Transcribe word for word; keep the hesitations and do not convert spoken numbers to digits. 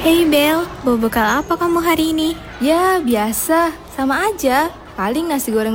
Hey Bel, bawa bekal apa kamu hari ini? Ya, biasa. Sama aja. Paling nasi goreng